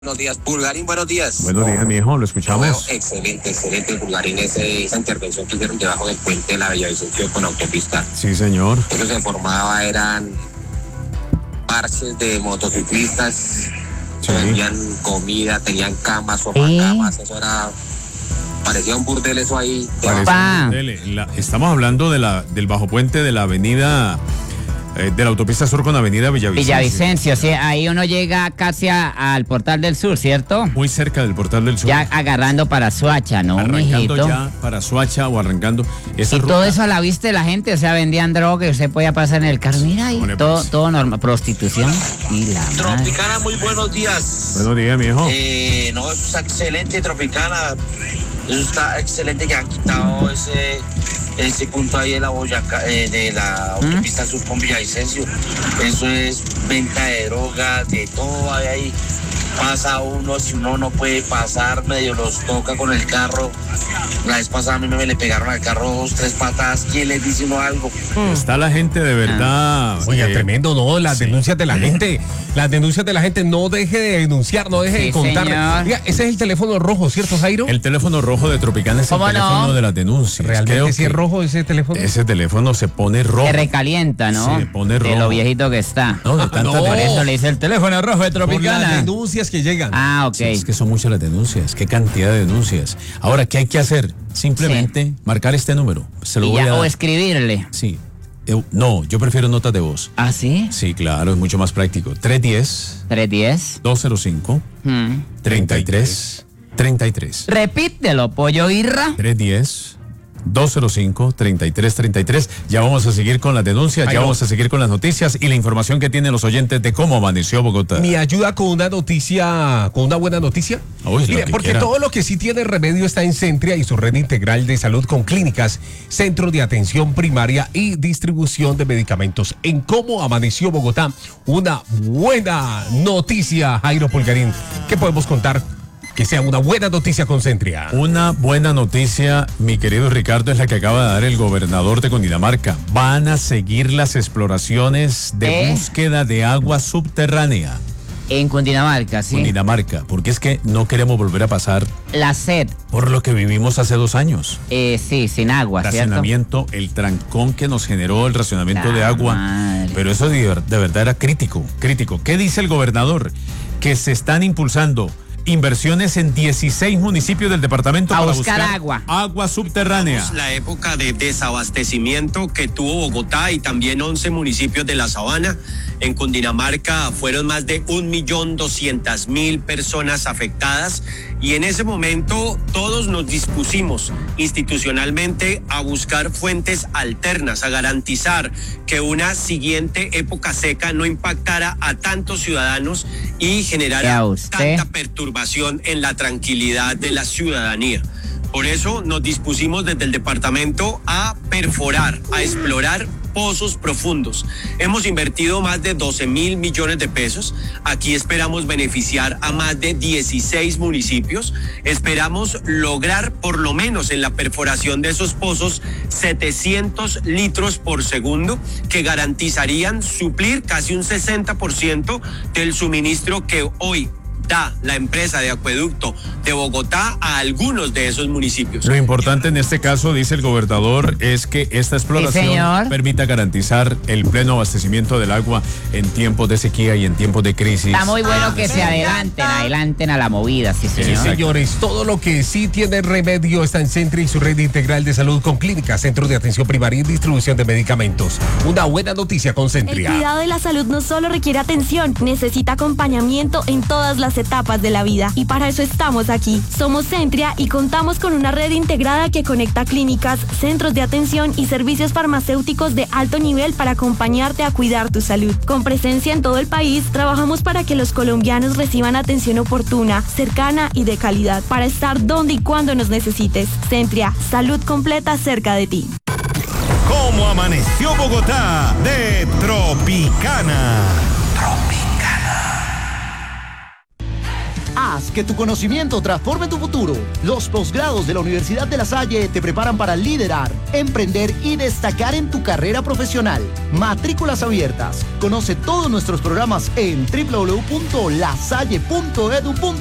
Buenos días, Pulgarín, buenos días. Buenos días, mi hijo, lo escuchamos. Excelente, Pulgarín, esa intervención que hicieron debajo del puente de la Villavicencio con autopista. Sí, señor. Eso se formaba, eran parches de motociclistas, Sí. vendían comida, tenían camas, sofacamas, eso era, parecía un burdel eso ahí. Estamos hablando del bajo puente de la avenida, de la autopista sur con avenida Villavicencio. Villavicencio, sí, ahí uno llega casi al Portal del Sur, ¿cierto? Muy cerca del Portal del Sur. Ya agarrando para Suacha, ¿no, arrancando mijito? ya para Suacha o arrancando. Esa Y ruta, todo eso a la vista de la gente, o sea, vendían droga y usted podía pasar en el carro. Mira ahí, todo normal, prostitución y la madre. Tropicana, muy buenos días. Buenos días, mi hijo. No, eso está excelente, Tropicana. Eso está excelente que han quitado ese punto ahí de la Boyacá, de la autopista sur con Villavicencio. Eso es venta de droga, de todo hay ahí. Pasa uno, si uno no puede pasar, medio los toca con el carro. La vez pasada a mí me le pegaron al carro 2, 3 patadas. ¿Quién les dice uno algo? Está la gente de verdad. Oiga, tremendo, ¿no? Las denuncias de la gente. Las denuncias de la gente. No deje de denunciar, no deje de contar. Oiga, ese es el teléfono rojo, ¿cierto, Jairo? El teléfono rojo de Tropicana es el teléfono de las denuncias. ¿Realmente sí es rojo ese teléfono? Ese teléfono se pone rojo. Se recalienta, ¿no? Se pone rojo. De lo viejito que está. No, de tanta Por eso le dice el teléfono rojo de Por Tropicana. las denuncias que llegan. Ah, ok. Sí, es que son muchas las denuncias, qué cantidad de denuncias. Ahora, ¿qué hay que hacer? Simplemente marcar este número. Se lo Y voy ya, a o dar. escribirle. Sí. No, yo prefiero notas de voz. ¿Ah, sí? Sí, claro, es mucho más práctico. 310. 205 33. Repítelo, pollo irra. 205-3333. Ya vamos a seguir con las denuncias, ya vamos a seguir con las noticias y la información que tienen los oyentes de cómo amaneció Bogotá. ¿Me ayuda con una noticia, con una buena noticia? Mire, porque quiera. todo lo que sí tiene remedio está en Centria y su red integral de salud con clínicas, centros de atención primaria y distribución de medicamentos. En cómo amaneció Bogotá, una buena noticia, Jairo Pulgarín. ¿Qué podemos contar? Que sea una buena noticia con Centria. Una buena noticia, mi querido Ricardo, es la que acaba de dar el gobernador de Cundinamarca. Van a seguir las exploraciones de búsqueda de agua subterránea. En Cundinamarca, sí. Cundinamarca, porque es que no queremos volver a pasar La sed. por lo que vivimos hace 2 años. Sí, sin agua, ¿cierto? Racionamiento, el trancón que nos generó el racionamiento de agua. Madre. Pero eso de verdad era crítico. ¿Qué dice el gobernador? Que se están impulsando inversiones en 16 municipios del departamento para buscar agua. Agua subterránea. La época de desabastecimiento que tuvo Bogotá y también 11 municipios de la Sabana. En Cundinamarca fueron más de 1.200.000 personas afectadas y en ese momento todos nos dispusimos institucionalmente a buscar fuentes alternas, a garantizar que una siguiente época seca no impactara a tantos ciudadanos y generara tanta perturbación en la tranquilidad de la ciudadanía. Por eso nos dispusimos desde el departamento a perforar, a explorar pozos profundos. Hemos invertido más de 12.000 millones de pesos. Aquí esperamos beneficiar a más de 16 municipios. Esperamos lograr por lo menos en la perforación de esos pozos 700 litros por segundo que garantizarían suplir casi un 60% del suministro que hoy da la empresa de acueducto de Bogotá a algunos de esos municipios. Lo importante en este caso, dice el gobernador, es que esta exploración permita garantizar el pleno abastecimiento del agua en tiempos de sequía y en tiempos de crisis. Está muy bueno que se adelanten a la movida, sí, señor. Sí, señores, todo lo que sí tiene remedio está en Centria y su red integral de salud con clínicas, centros de atención primaria y distribución de medicamentos. Una buena noticia con Centria. El cuidado de la salud no solo requiere atención, necesita acompañamiento en todas las etapas de la vida. Y para eso estamos aquí. Somos Centria y contamos con una red integrada que conecta clínicas, centros de atención y servicios farmacéuticos de alto nivel para acompañarte a cuidar tu salud. Con presencia en todo el país, trabajamos para que los colombianos reciban atención oportuna, cercana y de calidad, para estar donde y cuando nos necesites. Centria, salud completa cerca de ti. ¿Cómo amaneció Bogotá? De Tropicana. Haz que tu conocimiento transforme tu futuro. Los posgrados de la Universidad de La Salle te preparan para liderar, emprender y destacar en tu carrera profesional. Matrículas abiertas. Conoce todos nuestros programas en www.lasalle.edu.co.